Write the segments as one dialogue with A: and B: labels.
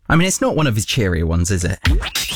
A: I mean, it's not one of his cheerier ones, is it?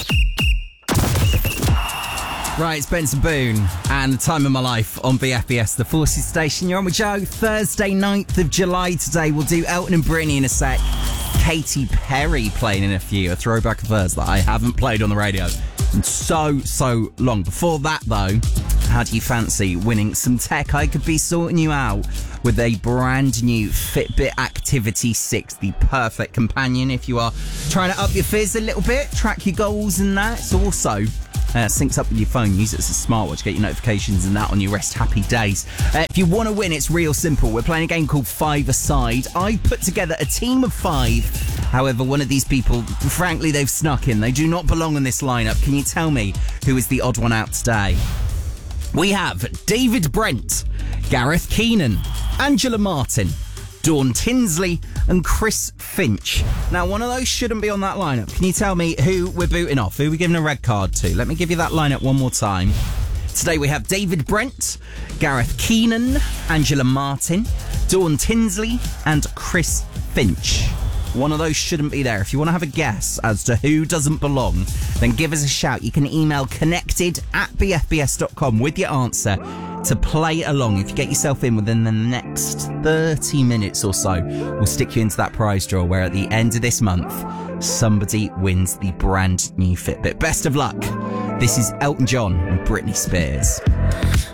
A: Right, it's Benson Boone and the time of my life on BFBS, the Forces Station. You're on with Joe. Thursday, 9th of July today. We'll do Elton and Britney in a sec. Katy Perry playing in a few. A throwback of hers that I haven't played on the radio in so long. Before that, though, how do you fancy winning some tech? I could be sorting you out with a brand new Fitbit Activity 6, the perfect companion if you are trying to up your fizz a little bit, track your goals and that. It's also syncs up with your phone. Use it as a smartwatch. Get your notifications and that on your rest happy days. If you want to win, it's real simple. We're playing a game called Five-A-Side. I put together a team of 5. However, one of these people, frankly, they've snuck in. They do not belong in this lineup. Can you tell me who is the odd one out today? We have David Brent, Gareth Keenan, Angela Martin, Dawn Tinsley and Chris Finch. Now, one of those shouldn't be on that lineup. Can you tell me who we're booting off? Who we're giving a red card to? Let me give you that lineup one more time. Today we have David Brent, Gareth Keenan, Angela Martin, Dawn Tinsley and Chris Finch. One of those shouldn't be there. If you want to have a guess as to who doesn't belong, then give us a shout. You can email connected@bfbs.com with your answer to play along. If you get yourself in within the next 30 minutes or so, we'll stick you into that prize draw where at the end of this month, somebody wins the brand new Fitbit. Best of luck. This is Elton John and Britney Spears.